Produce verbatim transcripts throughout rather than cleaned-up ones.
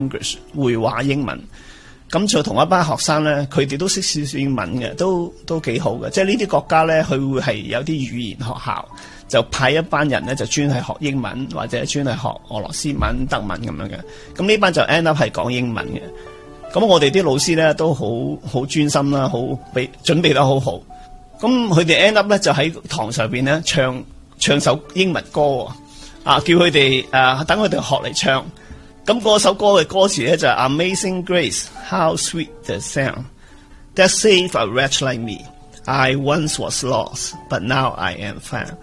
English 會話英文。咁就同一班學生咧，佢哋都識少少英文嘅，都都幾好嘅。即係呢啲國家咧，佢會係有啲語言學校，就派一班人咧，就專係學英文或者專係學俄羅斯文、德文咁樣嘅。咁呢班就 end up 係講英文嘅。咁我哋啲老師咧都好好專心啦，好備準備得好好。咁佢哋 end up 咧就喺堂上邊咧唱唱首英文歌啊，叫佢哋誒等佢哋學嚟唱。咁嗰首歌嘅歌詞咧就係 Amazing Grace, how sweet the sound that saved a wretch like me. I once was lost, but now I am found.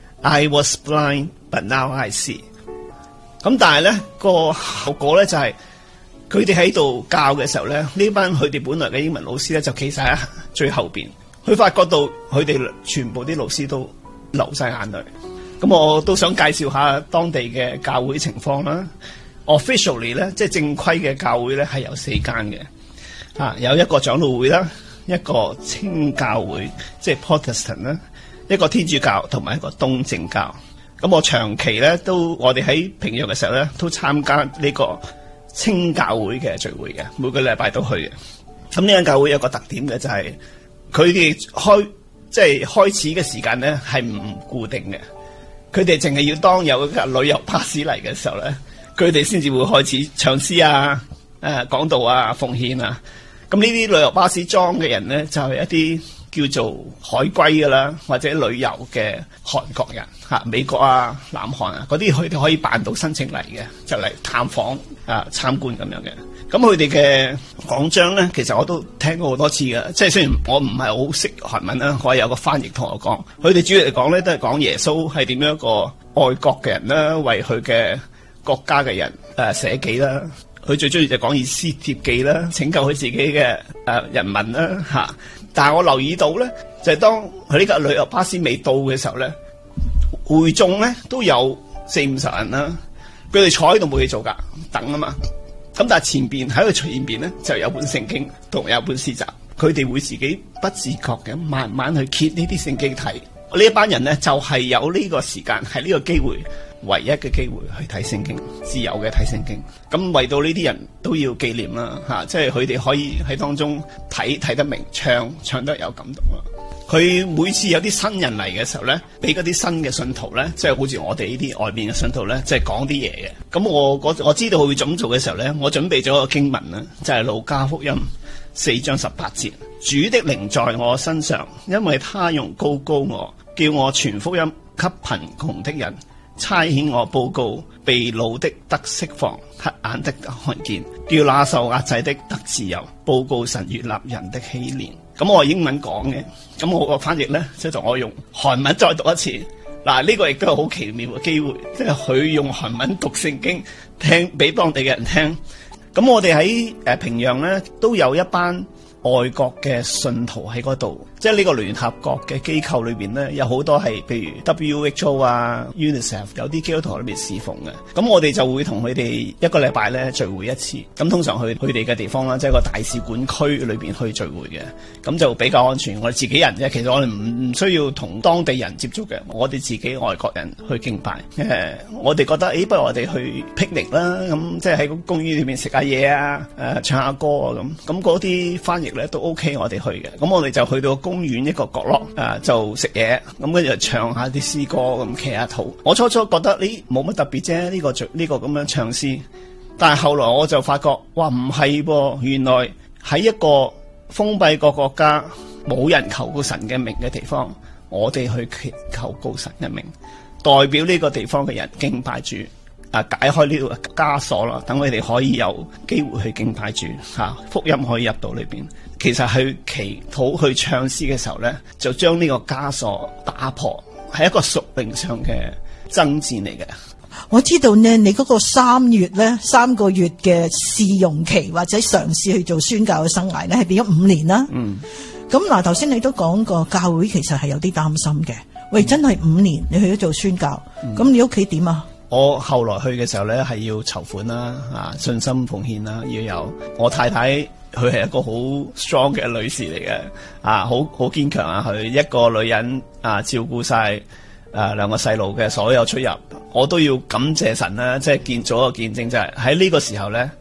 I was blind, but now I see. 咁但係咧個後果咧就係佢哋喺度教嘅時候咧，呢班佢哋本來嘅英文老師咧就企晒喺最後邊，佢發覺到佢哋全部啲老師都流晒眼淚。咁我都想介紹下當地嘅教會情況啦。Officially 咧，即係正規嘅教會咧，係有四間嘅，啊，有一個長老會啦，一個清教會，即係 Protestant 啦，一個天主教同埋一個東正教。咁我長期咧都，我哋喺平壤嘅時候咧，都參加呢個清教會嘅聚會嘅，每個禮拜都去嘅。咁呢間教會有個特點嘅就係，佢哋開即係開始嘅時間咧係唔固定嘅，佢哋淨係要當有一架旅遊巴士嚟嘅時候咧，佢哋先至會開始唱詩啊、誒講道啊、奉獻啊。咁呢啲旅遊巴士裝嘅人咧，就係、是、一啲叫做海歸㗎啦，或者旅遊嘅韓國人嚇，美國啊、南韓啊嗰啲，佢哋可以辦到申請嚟嘅，就嚟探訪啊、參觀咁樣嘅。咁佢哋嘅講章咧，其實我都聽過好多次嘅，即係雖然我唔係好識韓文啦，我有個翻譯同我講，佢哋主要嚟講咧都係講耶穌係點樣一個愛國嘅人啦，為佢嘅國家嘅人誒捨己啦，佢最中意就講以斯帖記啦，拯救佢自己嘅誒、呃、人民啦嚇、啊。但係我留意到咧，就係、是、當佢呢架旅遊巴士未到嘅時候咧，會眾咧都有四五十人啦，佢哋坐喺度冇嘢做㗎，等啊嘛。咁但係前邊喺佢前邊咧就有本聖經同有本詩集，佢哋會自己不自覺嘅慢慢去揭呢啲聖經睇。呢一班人咧就係、是、有呢個時間，係呢個機會。唯一嘅機會去睇聖經，自由嘅睇聖經。咁為到呢啲人都要紀念啦，嚇、啊，即係佢哋可以喺當中睇睇得明，唱唱得有感動啦。佢每次有啲新人嚟嘅時候咧，俾嗰啲新嘅信徒咧，即係好似我哋呢啲外邊嘅信徒咧，即係講啲嘢嘅。咁我我我知道佢會咁做嘅時候咧，我準備咗個經文啦，就係路加福音四章十八節，主的靈在我身上，因為他用膏膏我，叫我傳福音給貧窮的人。差遣我報告被擄的得釋放，瞎眼的得看見，叫那受壓制的得自由，報告神悅納人的禧年。咁我係英文講嘅，咁我個翻譯咧即係同我用韓文再讀一次。嗱，呢個亦都係好奇妙嘅機會，即係佢用韓文讀聖經，聽俾當地嘅人聽。咁我哋喺誒平壤咧都有一班外國嘅信徒喺嗰度，即係呢個聯合國嘅機構裏邊咧，有好多係譬如 W H O 啊、UNICEF 有啲基督徒裏邊侍奉嘅。咁我哋就會同佢哋一個禮拜咧聚會一次。咁通常去佢哋嘅地方啦，即係個大使館區裏邊去聚會嘅。咁就比較安全。我哋自己人啫，其實我哋唔唔需要同當地人接觸嘅。我哋自己外國人去敬拜。誒，我哋覺得誒，不如我哋去 picnic 啦，咁即係喺個公園裏面食下嘢啊，誒唱下歌啊咁。咁嗰啲翻譯咧都 OK，我哋去嘅。咁我哋就去到公園一個角落，啊就食嘢，咁跟住就唱下啲詩歌，咁祈下禱。我初初覺得呢冇乜特別啫，呢個呢個咁樣唱詩。但係後來我就發覺，哇唔係噃，原來喺一個封閉個國家，冇人求告神嘅名嘅地方，我哋去祈求告神嘅名，代表呢個地方嘅人敬拜主。啊！解開呢個枷鎖啦，等佢哋可以有機會去敬拜主，吓、啊、福音可以入到裏邊。其實去祈禱去唱詩嘅時候咧，就將呢個枷鎖打破，係一個屬靈上嘅爭戰嚟嘅。 我知道呢，你嗰個三月咧，三個月嘅試用期或者嘗試去做宣教嘅生涯咧，係變咗五年啦。嗯。咁嗱，頭先你都講過，教會其實係有啲擔心嘅。喂，真係五年你去咗做宣教，咁、嗯、你屋企點啊？ 我後來去嘅時候咧，係要籌款啦，啊，信心奉獻啦，要有。我太太佢係一個好 strong 嘅女士嚟嘅，啊，好好堅強啊，佢一個女人啊，照顧晒誒兩個細路嘅所有出入，我都要感謝神啦，即係見咗個見證就係喺呢個時候咧，